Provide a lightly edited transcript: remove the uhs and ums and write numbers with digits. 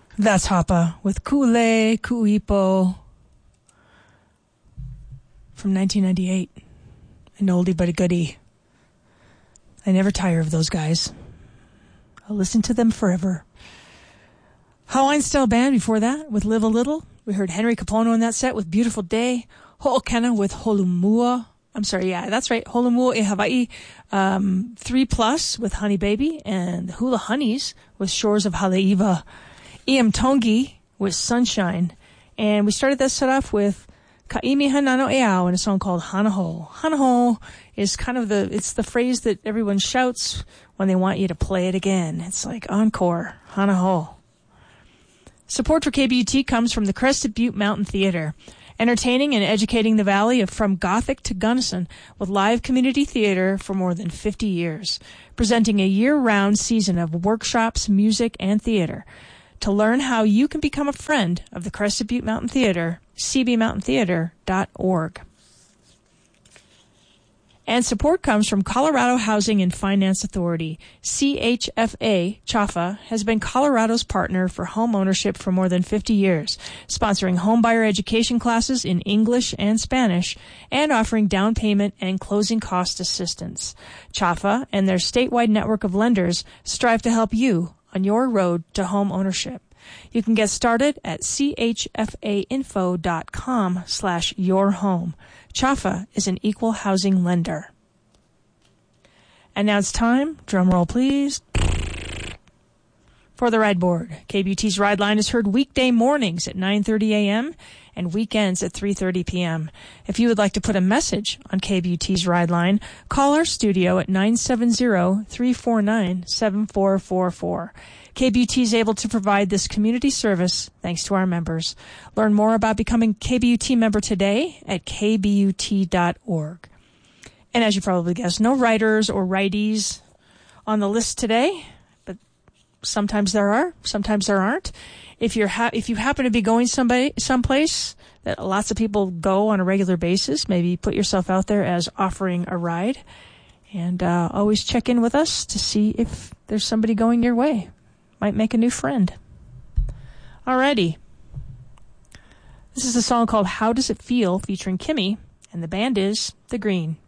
That's Hapa with Kule Kuipo from 1998. An oldie but a goodie. I never tire of those guys. I'll listen to them forever. Hawaiian Style Band before that with Live a Little. We heard Henry Kapono in that set with Beautiful Day. Ho'okena with Holumua. I'm sorry, yeah, that's right. Holumua e Hawaii. 3+ with Honey Baby. And Hula Honeys with Shores of Haleiwa. Iam Tongi with Sunshine. And we started that set off with Ka'imi Hanano Eau in a song called Hanaho. Hanaho is kind of it's the phrase that everyone shouts when they want you to play it again. It's like encore. Hanaho. Support for KBUT comes from the Crested Butte Mountain Theater, entertaining and educating the valley from Gothic to Gunnison with live community theater for more than 50 years, presenting a year-round season of workshops, music, and theater. To learn how you can become a friend of the Crested Butte Mountain Theater, cbmountaintheater.org. And support comes from Colorado Housing and Finance Authority. CHFA, CHAFA, has been Colorado's partner for home ownership for more than 50 years, sponsoring homebuyer education classes in English and Spanish, and offering down payment and closing cost assistance. CHAFA and their statewide network of lenders strive to help you on your road to home ownership. You can get started at chfainfo.com/yourhome. CHAFA is an equal housing lender. And now it's time, drum roll please, for the Ride Board. KBUT's Ride Line is heard weekday mornings at 9:30 a.m. and weekends at 3:30 p.m. If you would like to put a message on KBUT's Ride Line, call our studio at 970-349-7444. KBUT is able to provide this community service thanks to our members. Learn more about becoming KBUT member today at kbut.org. And as you probably guessed, no writers or righties on the list today, but sometimes there are, sometimes there aren't. If you happen to be going someplace that lots of people go on a regular basis, maybe put yourself out there as offering a ride, and always check in with us to see if there's somebody going your way. Might make a new friend. Alrighty. This is a song called How Does It Feel featuring Kimmy, and the band is The Green.